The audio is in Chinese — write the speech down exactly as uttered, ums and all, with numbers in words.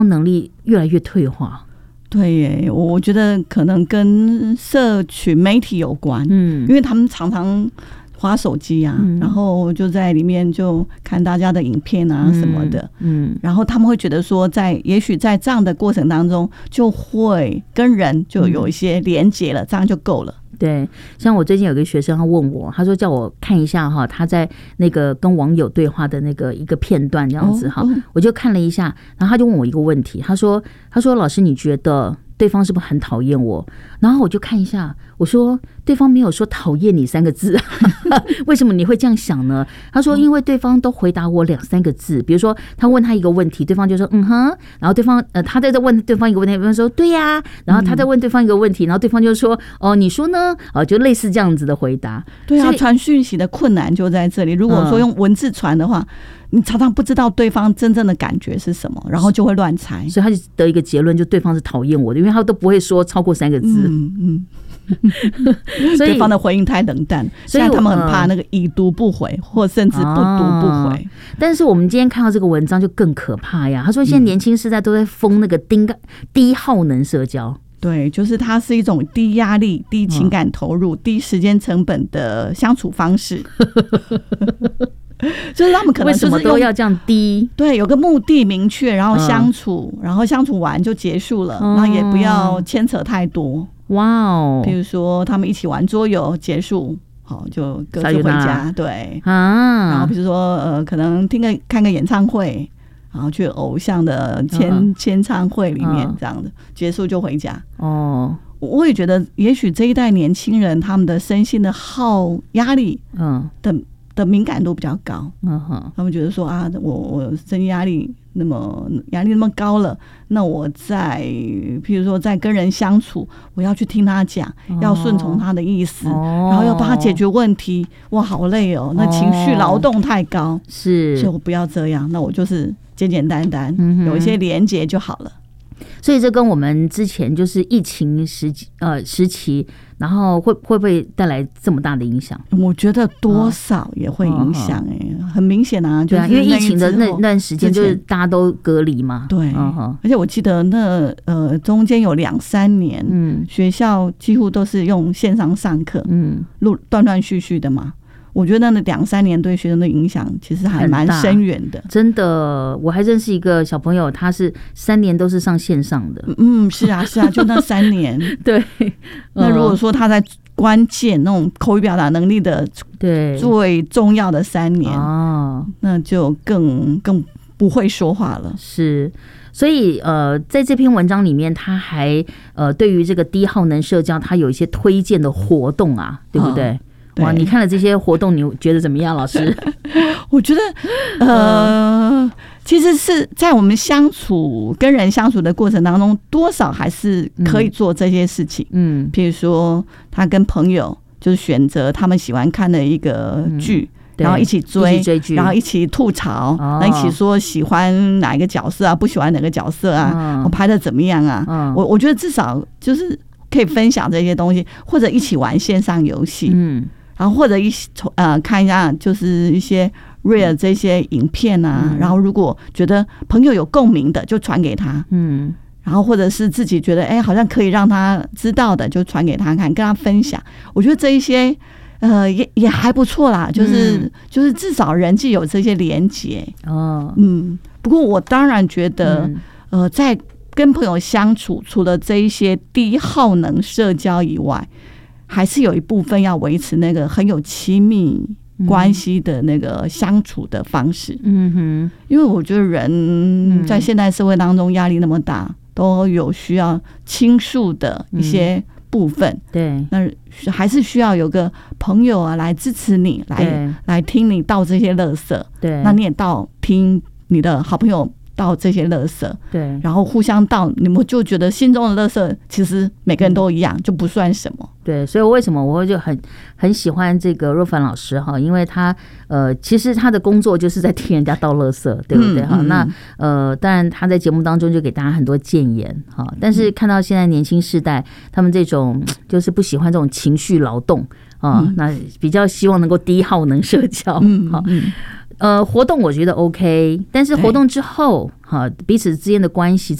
能力越来越退化。 对耶，我觉得可能跟社群媒体有关，嗯，因为他们常常滑手机啊、嗯，然后就在里面就看大家的影片啊什么的，嗯，嗯然后他们会觉得说在，在也许在这样的过程当中，就会跟人就有一些连结了，嗯、这样就够了。 对，像我最近有个学生，他问我，他说叫我看一下哈，他在那个跟网友对话的那个一个片段这样子哈，哦哦、我就看了一下，然后他就问我一个问题，他说，他说老师你觉得对方是不是很讨厌我？然后我就看一下，我说对方没有说讨厌你三个字，为什么你会这样想呢？他说因为对方都回答我两三个字，比如说他问他一个问题，对方就说嗯哼，然后对方呃他在问对方一个问题，对方说对呀、啊，然后他在问对方一个问题，然后对方就说哦你说呢？哦就类似这样子的回答。 对啊，传讯息的困难就在这里。如果说用文字传的话。嗯你常常不知道对方真正的感觉是什么，然后就会乱猜， 所以他就得一个结论，就对方是讨厌我的，因为他都不会说超过三个字。嗯嗯， 所以对方的回应太冷淡，所以他们很怕那个已读不回，嗯、或甚至不读不回、哦。 但是我们今天看到这个文章就更可怕呀！他说现在年轻世代都在疯那个低低耗能社交。 对，就是它是一种低压力、低情感投入、嗯、低时间成本的相处方式。就是他们可能就是为什么都要这样低？ 对，有个目的明确，然后相处、嗯，然后相处完就结束了，然后也不要牵扯太多。哇哦！比如说他们一起玩桌游结束，好就各自回家。对啊，然后比如说呃，可能听个看个演唱会，然后去偶像的签签唱会里面这样的、嗯、结束就回家。哦。我也觉得，也许这一代年轻人他们的身心的耗压力，嗯的。的敏感度比较高，嗯哼，他们觉得说啊，我我生压力那么压力那么高了，那我在譬如说在跟人相处，我要去听他讲，哦、要顺从他的意思，哦、然后要帮他解决问题，哇，好累哦，那情绪劳动太高，是、哦，所以我不要这样，那我就是简简单单，嗯、有一些连结就好了。 所以这跟我们之前就是疫情时呃时期，然后会会不会带来这么大的影响？ 我觉得多少也会影响哎、欸哦，很明显啊，就是因为疫情的那那段时间就是大家都隔离嘛， 对，哦、而且我记得那呃中间有两三年，嗯，学校几乎都是用线上上课，嗯，路断断续续的嘛。我觉得那两三年对学生的影响其实还蛮深远的， 真的。我还认识一个小朋友，他是三年都是上线上的。 嗯，是啊，是啊，就那三年。 对。 那如果说他在关键那种口语表达能力的对最重要的三年，哦，那就更更不会说话了。 是。所以呃，在这篇文章里面，他还呃对于这个低耗能社交，他有一些推荐的活动啊，对不对？哦，哇，你看了这些活动，你觉得怎么样，老师？ 我觉得，呃，其实是在我们相处、跟人相处的过程当中，多少还是可以做这些事情。嗯，比如说他跟朋友就是选择他们喜欢看的一个剧。嗯，然后一起追， 一起追剧， 然后一起吐槽，哦、然后一起说喜欢哪一个角色啊，不喜欢哪个角色啊，我、哦、拍的怎么样啊？哦、我我觉得至少就是可以分享这些东西，或者一起玩线上游戏，嗯，然后或者一起呃看一下就是一些 real 这些影片啊，嗯、然后如果觉得朋友有共鸣的，就传给他，嗯。然后或者是自己觉得哎、欸，好像可以让他知道的，就传给他看，跟他分享。我觉得这一些。呃，也也还不错啦，就是、嗯、就是至少人际有这些连结哦，嗯。不过我当然觉得，嗯、呃，在跟朋友相处，除了这一些低耗能社交以外，还是有一部分要维持那个很有亲密关系的那个相处的方式。嗯哼，因为我觉得人在现代社会当中压力那么大，都有需要倾诉的一些。部分对，那还是需要有个朋友啊来支持你，来来听你道这些垃圾，对，那你也道听你的好朋友道这些垃圾，对，然后互相道，你们就觉得心中的垃圾其实每个人都一样，嗯、就不算什么。 对，所以为什么我就很很喜欢这个若凡老师哈，因为他呃，其实他的工作就是在替人家倒垃圾，对不对哈？嗯嗯、那呃，当然他在节目当中就给大家很多建言哈，但是看到现在年轻世代他们这种就是不喜欢这种情绪劳动啊，嗯、那比较希望能够低耗能社交，嗯嗯呃，活动我觉得 OK， 但是活动之后哈，彼此之间的关系